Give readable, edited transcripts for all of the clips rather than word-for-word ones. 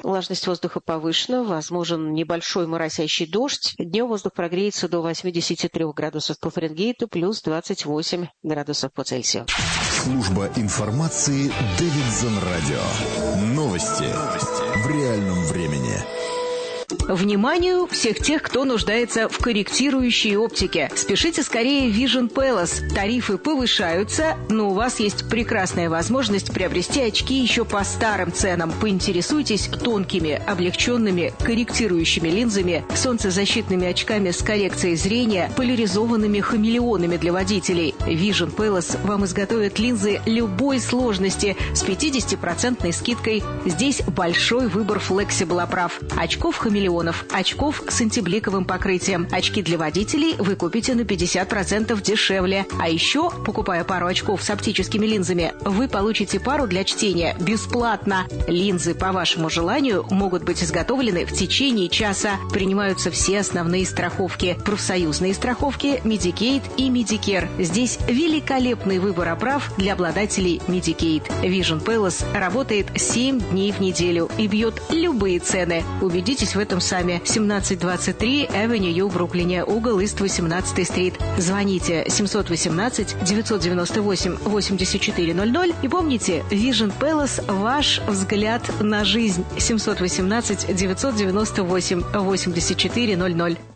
Влажность воздуха повышена, возможен небольшой моросящий дождь. Днем воздух прогреется до 83 градусов по Фаренгейту, плюс 28 градусов по Цельсию. Служба информации Дэвидсон Радио. Новости в реальном времени. Вниманию всех тех, кто нуждается в корректирующей оптике. Спешите скорее в Vision Palace. Тарифы повышаются, но у вас есть прекрасная возможность приобрести очки еще по старым ценам. Поинтересуйтесь тонкими, облегченными, корректирующими линзами, солнцезащитными очками с коррекцией зрения, поляризованными хамелеонами для водителей. Vision Palace вам изготовит линзы любой сложности с 50% скидкой. Здесь большой выбор флексибл оправ. Очков хамелеонов, очков с антибликовым покрытием. Очки для водителей вы купите на 50% дешевле. А еще, покупая пару очков с оптическими линзами, вы получите пару для чтения бесплатно. Линзы по вашему желанию могут быть изготовлены в течение часа. Принимаются все основные страховки. Профсоюзные страховки, Medicaid и Medicare. Здесь великолепный выбор оправ для обладателей Medicaid. Vision Palace работает 7 дней в неделю и бьет любые цены. Убедитесь в этом сами. 1723 Avenue в Бруклине, угол Ист 18 стрит. Звоните 718-998-8400 и помните, Vision Palace – ваш взгляд на жизнь. 718-998-8400.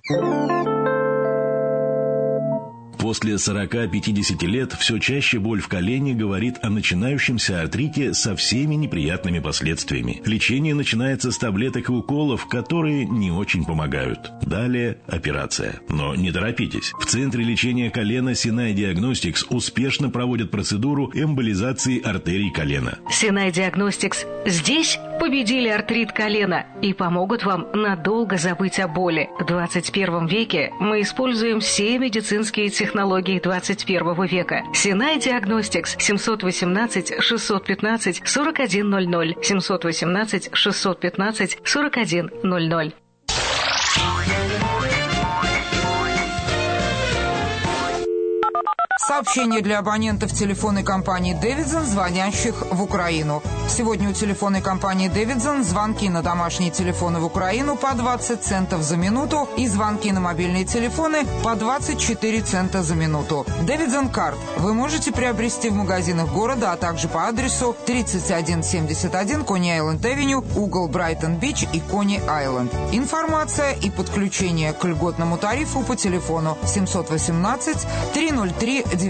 После 40-50 лет все чаще боль в колене говорит о начинающемся артрите со всеми неприятными последствиями. Лечение начинается с таблеток и уколов, которые не очень помогают. Далее операция. Но не торопитесь. В Центре лечения колена Sinai Diagnostics успешно проводят процедуру эмболизации артерий колена. Sinai Diagnostics здесь победили артрит колена и помогут вам надолго забыть о боли. В 21 веке мы используем все медицинские технологии 21 века. Sinai Diagnostics 718-615-4100 718-615-4100. Сообщение для абонентов телефонной компании «Дэвидсон», звонящих в Украину. Сегодня у телефонной компании «Дэвидсон» звонки на домашние телефоны в Украину по 20 центов за минуту и звонки на мобильные телефоны по 24 цента за минуту. «Дэвидсон Карт» вы можете приобрести в магазинах города, а также по адресу 3171 Кони-Айленд-Авеню, угол Брайтон-Бич и Кони-Айленд. Информация и подключение к льготному тарифу по телефону 718-303-9076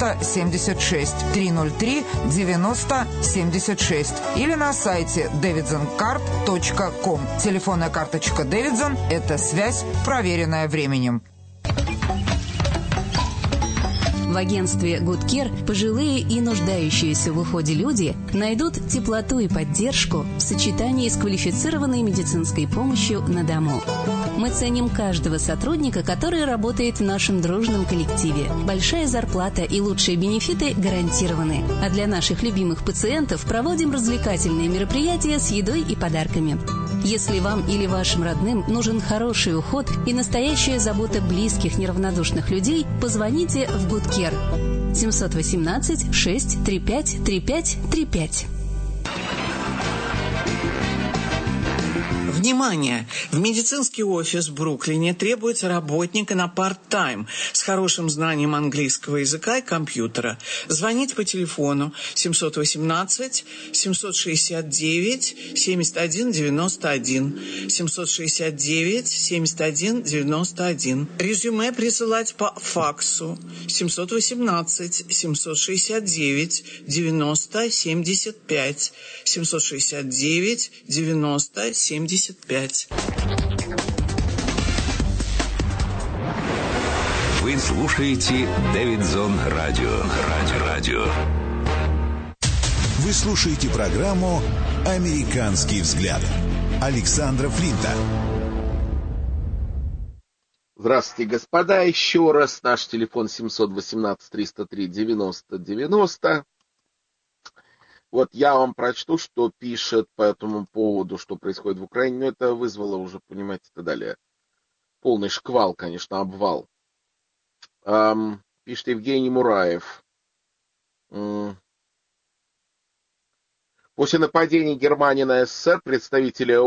303-9076 или на сайте davidsoncard.com. Телефонная карточка Davidson – это связь, проверенная временем. В агентстве Good Care пожилые и нуждающиеся в уходе люди найдут теплоту и поддержку в сочетании с квалифицированной медицинской помощью на дому. Мы ценим каждого сотрудника, который работает в нашем дружном коллективе. Большая зарплата и лучшие бенефиты гарантированы. А для наших любимых пациентов проводим развлекательные мероприятия с едой и подарками. Если вам или вашим родным нужен хороший уход и настоящая забота близких неравнодушных людей, позвоните в Good Care 718-635-3535. Внимание! В медицинский офис в Бруклине требуется работника на part-time с хорошим знанием английского языка и компьютера. Звоните по телефону 718-769-7191. 769-7191. Резюме присылать по факсу 718-769-9075. 769-9075. Вы слушаете Дэвидсон Радио. Вы слушаете программу «Американский взгляд» Александра Флинта. Здравствуйте, господа. Еще раз наш телефон 718-303-90-90. Вот я вам прочту, что пишет по этому поводу, что происходит в Украине. Но это вызвало уже, понимаете, и так далее. Полный шквал, конечно, обвал. Пишет Евгений Мураев. После нападения Германии на СССР представители